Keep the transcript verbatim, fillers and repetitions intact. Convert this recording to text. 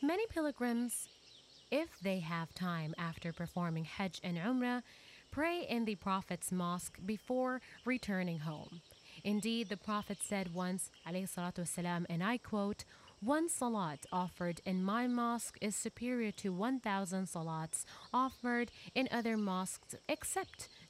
Many pilgrims, if they have time after performing Hajj and Umrah, pray in the Prophet's mosque before returning home. Indeed, the Prophet said once, alayhi salatu wasalam, and I quote, "One salat offered in my mosque is superior to one thousand salats offered in other mosques except